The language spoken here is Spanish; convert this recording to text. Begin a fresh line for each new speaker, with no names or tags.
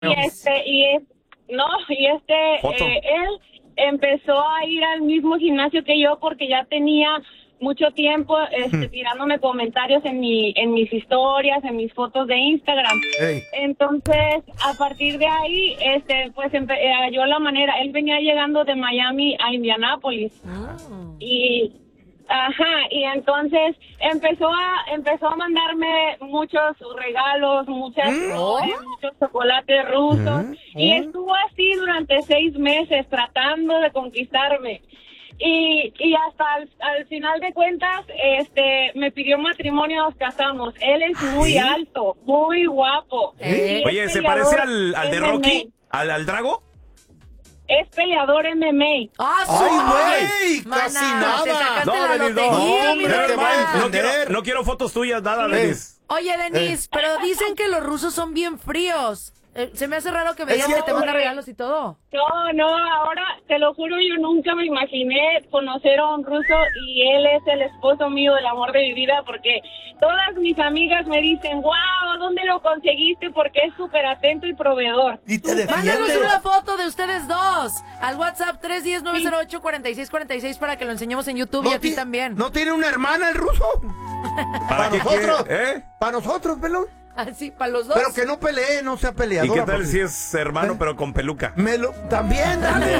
Él empezó a ir al mismo gimnasio que yo porque ya tenía mucho tiempo tirándome comentarios en mis historias, en mis fotos de Instagram.
Hey.
Entonces, a partir de ahí, halló la manera. Él venía llegando de Miami a Indianápolis. Y entonces empezó a mandarme muchos regalos, muchos chocolates rusos. Y estuvo así durante 6 meses tratando de conquistarme. Y hasta al final de cuentas, me pidió matrimonio, nos casamos. Él es muy alto, muy guapo.
Oye, ¿se parece al de Rocky? ¿Al Drago?
Es peleador MMA.
¡Ay, güey! ¡Casi nada!
No quiero fotos tuyas, nada, Denis.
Oye, Denis, pero dicen que los rusos son bien fríos. Se me hace raro que me digas que te manda regalos y todo.
No, ahora te lo juro, yo nunca me imaginé conocer a un ruso y él es el esposo mío, del amor de mi vida, porque todas mis amigas me dicen, wow, ¿dónde lo conseguiste? Porque es súper atento y proveedor.
Y te defiende.
Mándanos una foto de ustedes dos al WhatsApp 310-908-4646 para que lo enseñemos en YouTube y a ti también.
¿No tiene una hermana el ruso?
¿Para
nosotros?
¿Eh?
¿Para nosotros, pelón?
Así, para los dos.
Pero que no pelee, no sea peleador.
¿Y qué tal si es hermano pero con peluca?
También, dale.